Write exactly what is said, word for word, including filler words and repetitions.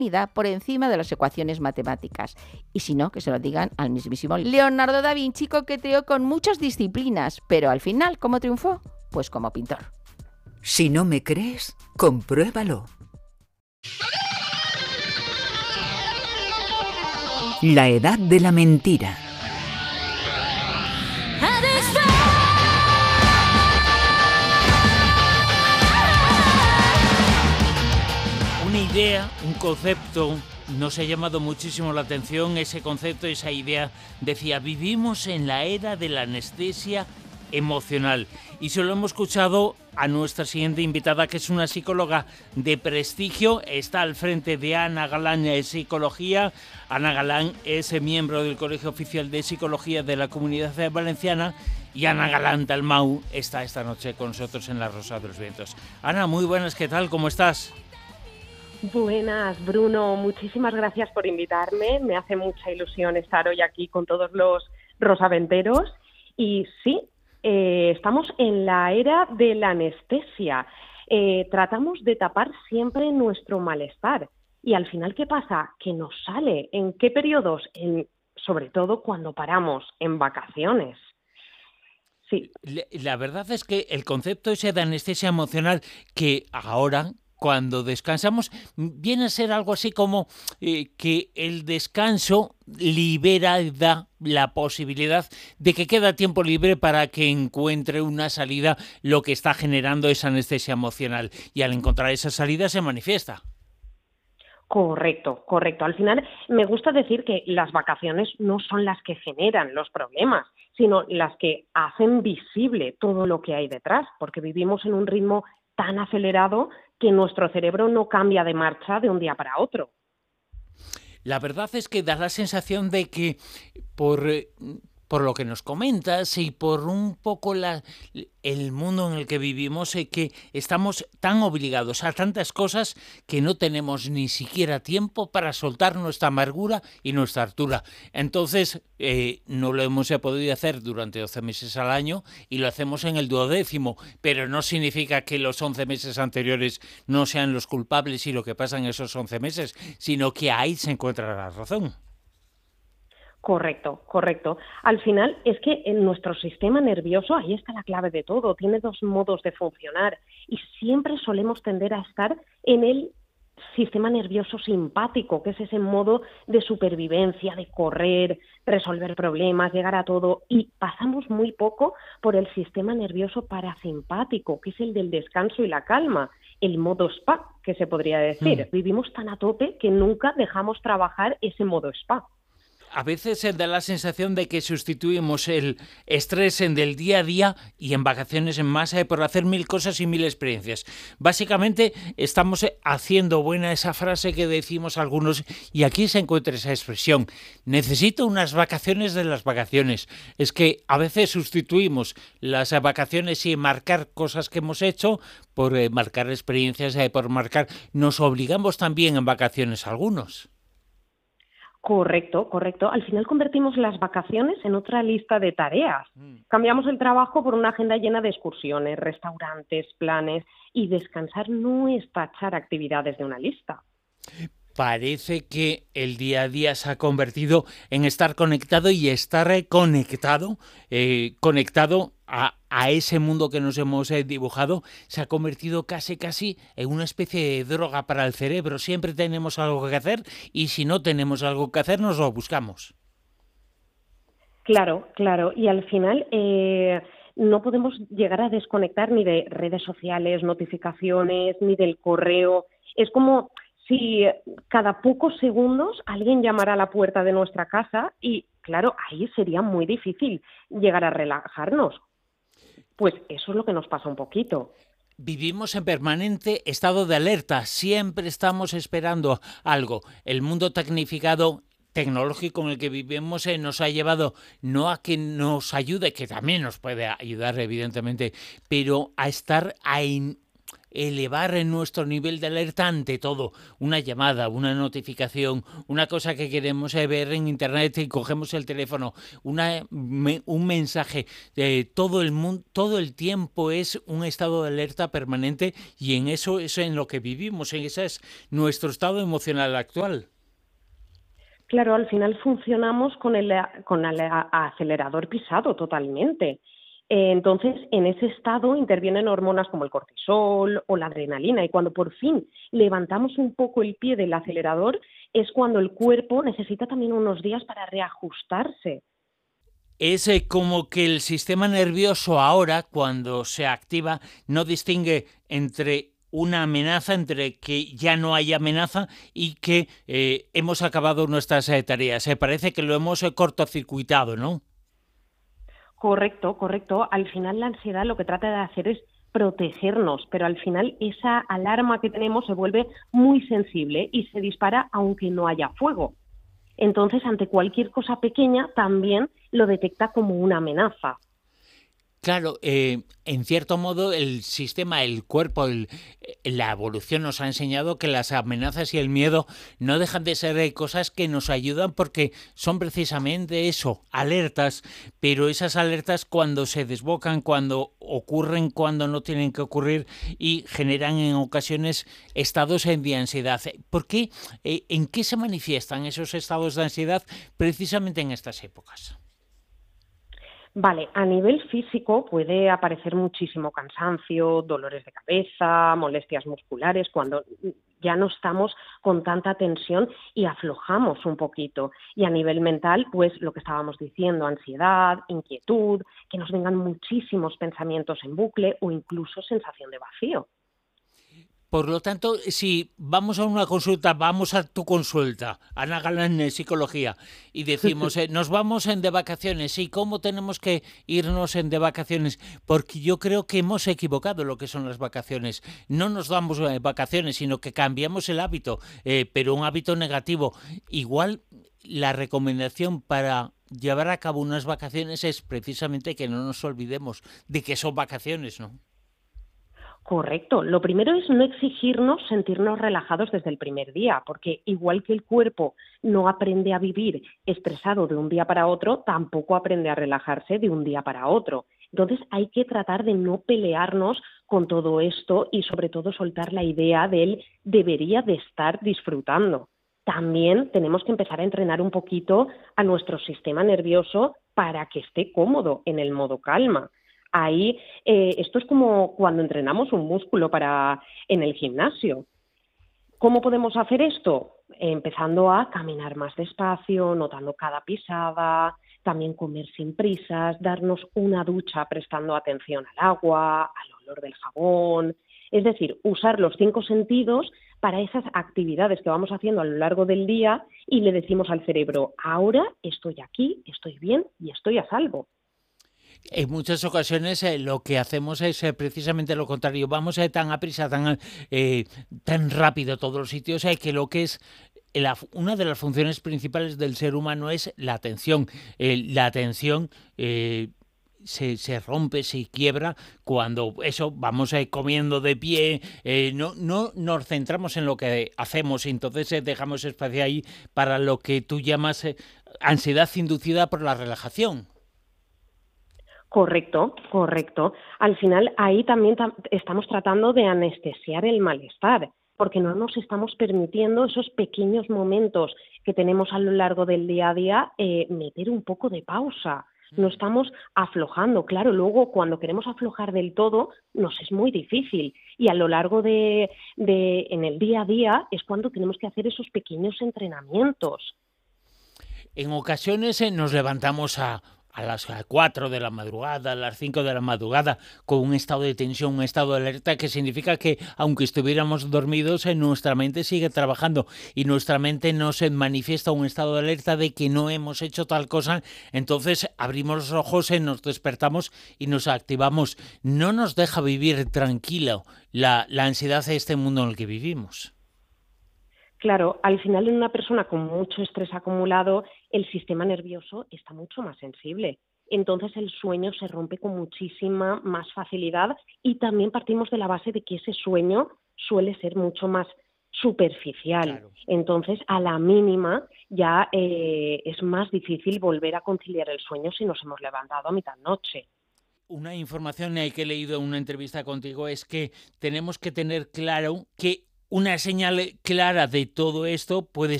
por encima de las ecuaciones matemáticas. Y si no, que se lo digan al mismísimo Leonardo da Vinci, coqueteó con muchas disciplinas, pero al final, ¿cómo triunfó? Pues como pintor. Si no me crees, compruébalo. La edad de la mentira. Una idea, un concepto, nos ha llamado muchísimo la atención. Ese concepto, esa idea, decía, vivimos en la era de la anestesia emocional. Y se lo hemos escuchado a nuestra siguiente invitada, que es una psicóloga de prestigio. Está al frente de Ana Galán de Psicología. Ana Galán es miembro del Colegio Oficial de Psicología de la Comunidad Valenciana. Y Ana Galán Dalmau está esta noche con nosotros en La Rosa de los Vientos. Ana, muy buenas, ¿qué tal? ¿Cómo estás? Buenas, Bruno. Muchísimas gracias por invitarme. Me hace mucha ilusión estar hoy aquí con todos los rosaventeros. Y sí, eh, estamos en la era de la anestesia. Eh, tratamos de tapar siempre nuestro malestar. Y al final, ¿qué pasa? Que nos sale. ¿En qué periodos? En, sobre todo cuando paramos, en vacaciones. Sí. La verdad es que el concepto ese de anestesia emocional, que ahora, cuando descansamos, viene a ser algo así como eh, que el descanso libera, da la posibilidad de que queda tiempo libre para que encuentre una salida lo que está generando esa anestesia emocional. Y al encontrar esa salida se manifiesta. Correcto, correcto. Al final me gusta decir que las vacaciones no son las que generan los problemas, sino las que hacen visible todo lo que hay detrás, porque vivimos en un ritmo tan acelerado que nuestro cerebro no cambia de marcha de un día para otro. La verdad es que da la sensación de que por, por lo que nos comentas y por un poco la, el mundo en el que vivimos, eh, que estamos tan obligados a tantas cosas que no tenemos ni siquiera tiempo para soltar nuestra amargura y nuestra hartura. Entonces, eh, no lo hemos podido hacer durante doce meses al año y lo hacemos en el duodécimo, pero no significa que los once meses anteriores no sean los culpables y lo que pasa en esos once meses, sino que ahí se encuentra la razón. Correcto, correcto. Al final es que en nuestro sistema nervioso, ahí está la clave de todo, tiene dos modos de funcionar y siempre solemos tender a estar en el sistema nervioso simpático, que es ese modo de supervivencia, de correr, resolver problemas, llegar a todo, y pasamos muy poco por el sistema nervioso parasimpático, que es el del descanso y la calma, el modo spa, que se podría decir. Mm. Vivimos tan a tope que nunca dejamos trabajar ese modo spa. A veces se da la sensación de que sustituimos el estrés en del día a día y en vacaciones en masa por hacer mil cosas y mil experiencias. Básicamente estamos haciendo buena esa frase que decimos algunos, y aquí se encuentra esa expresión: necesito unas vacaciones de las vacaciones. Es que a veces sustituimos las vacaciones y marcar cosas que hemos hecho por eh, marcar experiencias, eh, por marcar... Nos obligamos también en vacaciones algunos. Correcto, correcto. Al final convertimos las vacaciones en otra lista de tareas. Mm. Cambiamos el trabajo por una agenda llena de excursiones, restaurantes, planes, y descansar no es tachar actividades de una lista. Parece que el día a día se ha convertido en estar conectado y estar conectado, eh, conectado a, a ese mundo que nos hemos eh, dibujado, se ha convertido casi casi en una especie de droga para el cerebro. Siempre tenemos algo que hacer y si no tenemos algo que hacer nos lo buscamos. Claro, claro. Y al final eh, no podemos llegar a desconectar ni de redes sociales, notificaciones, ni del correo. Es como si cada pocos segundos alguien llamara a la puerta de nuestra casa y, claro, ahí sería muy difícil llegar a relajarnos. Pues eso es lo que nos pasa un poquito. Vivimos en permanente estado de alerta, siempre estamos esperando algo. El mundo tecnificado, tecnológico en el que vivimos eh, nos ha llevado no a que nos ayude, que también nos puede ayudar evidentemente, pero a estar a in- elevar en nuestro nivel de alerta ante todo. Una llamada, una notificación, una cosa que queremos eh, ver en internet y cogemos el teléfono, una, me, un mensaje. Eh, todo el mundo, todo el tiempo es un estado de alerta permanente y en eso es en lo que vivimos, en ese es nuestro estado emocional actual. Claro, al final funcionamos con el, con el acelerador pisado totalmente. Eh, entonces, en ese estado intervienen hormonas como el cortisol o la adrenalina y cuando por fin levantamos un poco el pie del acelerador es cuando el cuerpo necesita también unos días para reajustarse. Es eh, como que el sistema nervioso ahora, cuando se activa, no distingue entre una amenaza, entre que ya no hay amenaza y que eh, hemos acabado nuestras eh, tareas. Se eh, parece que lo hemos eh, cortocircuitado, ¿no? Correcto, correcto. Al final la ansiedad lo que trata de hacer es protegernos, pero al final esa alarma que tenemos se vuelve muy sensible y se dispara aunque no haya fuego. Entonces, ante cualquier cosa pequeña, también lo detecta como una amenaza. Claro, eh, en cierto modo el sistema, el cuerpo, el, la evolución nos ha enseñado que las amenazas y el miedo no dejan de ser cosas que nos ayudan porque son precisamente eso, alertas, pero esas alertas cuando se desbocan, cuando ocurren, cuando no tienen que ocurrir y generan en ocasiones estados de ansiedad. ¿Por qué? Eh, ¿En qué se manifiestan esos estados de ansiedad precisamente en estas épocas? Vale, a nivel físico puede aparecer muchísimo cansancio, dolores de cabeza, molestias musculares, cuando ya no estamos con tanta tensión y aflojamos un poquito. Y a nivel mental, pues lo que estábamos diciendo, ansiedad, inquietud, que nos vengan muchísimos pensamientos en bucle o incluso sensación de vacío. Por lo tanto, si vamos a una consulta, vamos a tu consulta, Ana Galán, en psicología, y decimos, eh, nos vamos en de vacaciones, ¿y cómo tenemos que irnos en de vacaciones? Porque yo creo que hemos equivocado lo que son las vacaciones. No nos damos eh, vacaciones, sino que cambiamos el hábito, eh, pero un hábito negativo. Igual la recomendación para llevar a cabo unas vacaciones es precisamente que no nos olvidemos de que son vacaciones, ¿no? Correcto. Lo primero es no exigirnos sentirnos relajados desde el primer día, porque igual que el cuerpo no aprende a vivir estresado de un día para otro, tampoco aprende a relajarse de un día para otro. Entonces hay que tratar de no pelearnos con todo esto y sobre todo soltar la idea de él debería de estar disfrutando. También tenemos que empezar a entrenar un poquito a nuestro sistema nervioso para que esté cómodo en el modo calma. Ahí, eh, esto es como cuando entrenamos un músculo para en el gimnasio. ¿Cómo podemos hacer esto? Empezando a caminar más despacio, notando cada pisada, también comer sin prisas, darnos una ducha prestando atención al agua, al olor del jabón. Es decir, usar los cinco sentidos para esas actividades que vamos haciendo a lo largo del día y le decimos al cerebro, ahora estoy aquí, estoy bien y estoy a salvo. En muchas ocasiones eh, lo que hacemos es eh, precisamente lo contrario. Vamos eh, tan a prisa, tan, eh, tan rápido a todos los sitios, eh, que lo que es la, una de las funciones principales del ser humano es la atención. Eh, la atención eh, se, se rompe, se quiebra cuando eso vamos eh, comiendo de pie, eh, no, no nos centramos en lo que hacemos, entonces eh, dejamos espacio ahí para lo que tú llamas eh, ansiedad inducida por la relajación. Correcto, correcto. Al final ahí también tam- estamos tratando de anestesiar el malestar, porque no nos estamos permitiendo esos pequeños momentos que tenemos a lo largo del día a día, eh, meter un poco de pausa. No estamos aflojando. Claro, luego cuando queremos aflojar del todo nos es muy difícil y a lo largo de, de en el día a día es cuando tenemos que hacer esos pequeños entrenamientos. En ocasiones eh, nos levantamos a, a las cuatro de la madrugada, a las cinco de la madrugada, con un estado de tensión, un estado de alerta, que significa que aunque estuviéramos dormidos, eh, nuestra mente sigue trabajando y nuestra mente nos manifiesta un estado de alerta de que no hemos hecho tal cosa. Entonces abrimos los ojos, eh, nos despertamos y nos activamos. No nos deja vivir tranquilo la, la ansiedad de este mundo en el que vivimos. Claro, al final en una persona con mucho estrés acumulado, el sistema nervioso está mucho más sensible. entonces el sueño se rompe con muchísima más facilidad y también partimos de la base de que ese sueño suele ser mucho más superficial. Claro. Entonces, a la mínima ya eh, es más difícil volver a conciliar el sueño si nos hemos levantado a mitad noche. Una información que he leído en una entrevista contigo es que tenemos que tener claro que una señal clara de todo esto puede